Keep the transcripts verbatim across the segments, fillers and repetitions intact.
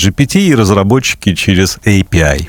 джи пи ти и разработчики через эй пи ай.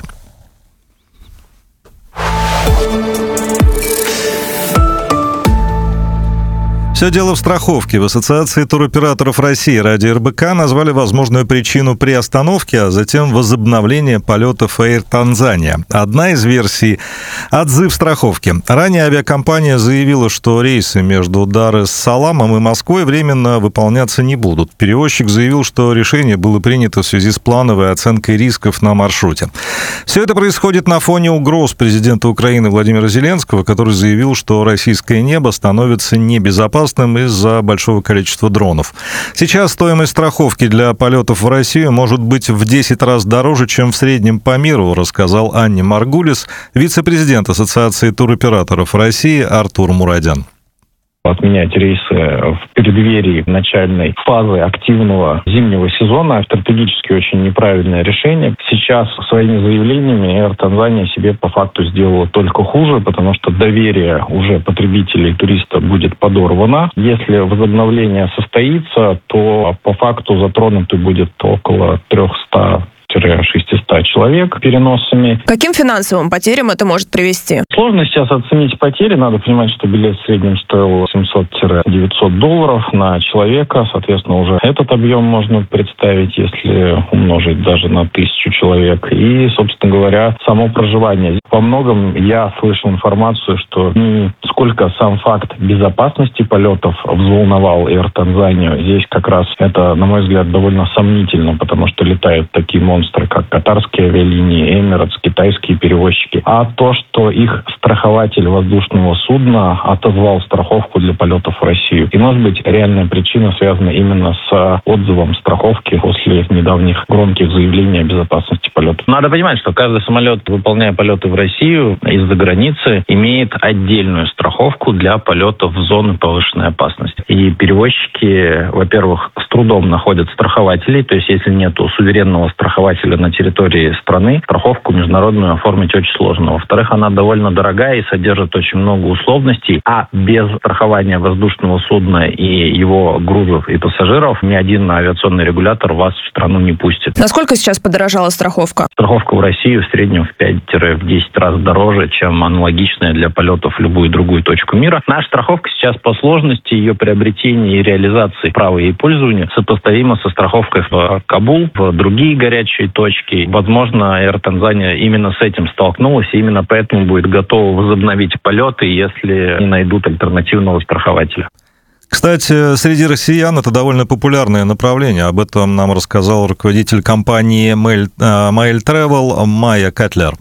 Все дело в страховке. В Ассоциации туроператоров России ради эр бэ ка назвали возможную причину приостановки, а затем возобновления полетов Air Tanzania. Одна из версий – отзыв страховки. Ранее авиакомпания заявила, что рейсы между Дар-эс-Саламом и Москвой временно выполняться не будут. Перевозчик заявил, что решение было принято в связи с плановой оценкой рисков на маршруте. Все это происходит на фоне угроз президента Украины Владимира Зеленского, который заявил, что российское небо становится небезопасным из-за большого количества дронов. Сейчас стоимость страховки для полетов в Россию может быть в десять раз дороже, чем в среднем по миру, рассказал Анне Маргулис, вице-президент Ассоциации туроператоров России Артур Мурадян. Отменять рейсы в преддверии начальной фазы активного зимнего сезона стратегически очень неправильное решение. Сейчас своими заявлениями Air Tanzania себе по факту сделала только хуже, потому что доверие уже потребителей и туристов будет подорвано. Если возобновление состоится, то по факту затронуты будет около триста шестьсот человек переносами. Каким финансовым потерям это может привести? Сложно сейчас оценить потери. Надо понимать, что билет в среднем стоил семьсот - девятьсот долларов на человека. Соответственно, уже этот объем можно представить, если умножить даже на тысячу человек. И, собственно говоря, само проживание. Во многом я слышал информацию, что не сколько сам факт безопасности полетов взволновал Air Tanzania. Здесь как раз это, на мой взгляд, довольно сомнительно, потому что летают такие монстры, как катарские авиалинии, Эмирейтс, китайские перевозчики. А то, что их страхователь воздушного судна отозвал страховку для полетов в Россию. И, может быть, реальная причина связана именно с отзывом страховки после недавних громких заявлений о безопасности полетов. Надо понимать, что каждый самолет, выполняя полеты в Россию из-за границы, имеет отдельную страховку для полетов в зоны повышенной опасности. И перевозчики, во-первых, с трудом находят страхователей, то есть если нет суверенного страхователя на территории страны, страховку международную оформить очень сложно. Во-вторых, она довольно дорогая и содержит очень много условностей, а без страхования воздушного судна и его грузов и пассажиров ни один авиационный регулятор вас в страну не пустит. Насколько сейчас подорожала страховка? Страховка в России в среднем в пять-десять раз дороже, чем аналогичная для полетов в любую другую точку мира. Наша страховка сейчас по сложности ее приобретения и реализации права ей пользования сопоставима со страховкой в Кабул, в другие горячие точки. Возможно, Air Tanzania именно с этим столкнулась, и именно поэтому будет готова возобновить полеты, если не найдут альтернативного страхователя. Кстати, среди россиян это довольно популярное направление. Об этом нам рассказал руководитель компании Mail Travel Майя Катлер.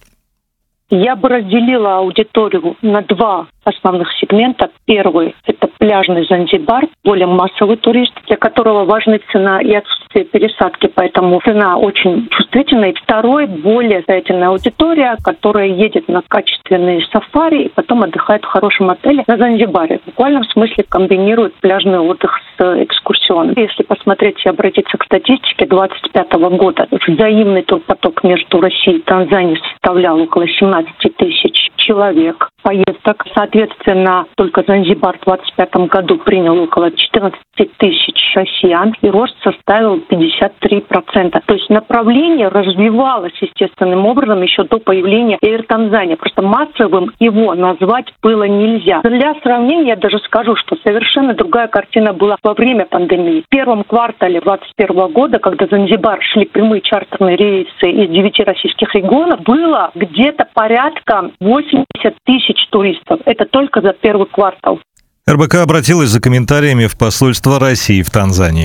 Я бы разделила аудиторию на два основных сегмента. Первый – это пляжный Занзибар, более массовый турист, для которого важна цена и отсутствие пересадки, поэтому цена очень чувствительная. Второй – более состоятельная аудитория, которая едет на качественные сафари и потом отдыхает в хорошем отеле на Занзибаре. В буквальном смысле комбинирует пляжный отдых с экскурсионом. Если посмотреть и обратиться к статистике двадцать пятого года, взаимный турпоток между Россией и Танзанией составлял около семнадцать тысяч человек поездок. Соответственно, только Занзибар в двадцать пятом году принял около четырнадцать тысяч россиян, и рост составил пятьдесят три процента. То есть направление развивалось естественным образом еще до появления Air Tanzania. Просто массовым его назвать было нельзя. Для сравнения я даже скажу, что совершенно другая картина была во время пандемии. В первом квартале двадцать первого года, когда в Занзибар шли прямые чартерные рейсы из девяти российских регионов, было где-то порядка восемьдесят тысяч туристов. Это только за первый квартал. эр бэ ка обратилась за комментариями в посольство России в Танзании.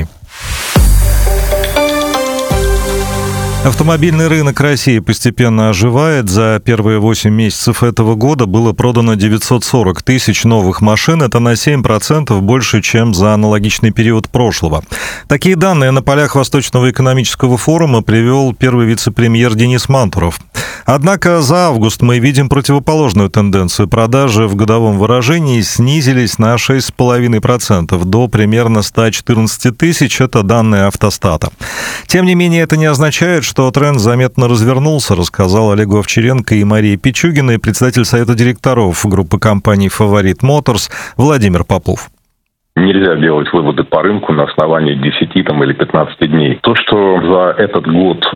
Автомобильный рынок России постепенно оживает. За первые восемь месяцев этого года было продано девятьсот сорок тысяч новых машин. Это на семь процентов больше, чем за аналогичный период прошлого. Такие данные на полях Восточного экономического форума привел первый вице-премьер Денис Мантуров. Однако за август мы видим противоположную тенденцию. Продажи в годовом выражении снизились на шесть целых пять десятых процента до примерно ста четырнадцати тысяч. Это данные Автостата. Тем не менее, это не означает, что тренд заметно развернулся, рассказал Олегу Овчаренко и Марии Пичугиной председатель совета директоров группы компаний «Фаворит Моторс» Владимир Попов. Нельзя делать выводы по рынку на основании десяти там, или пятнадцати дней. То, что за этот год